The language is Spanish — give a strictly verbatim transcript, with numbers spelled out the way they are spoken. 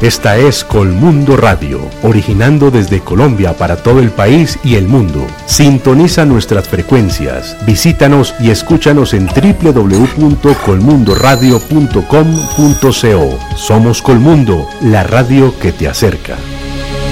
Esta es Colmundo Radio, originando desde Colombia para todo el país y el mundo. Sintoniza nuestras frecuencias, visítanos y escúchanos en doble u doble u doble u punto colmundo radio punto com punto co. Somos Colmundo, la radio que te acerca.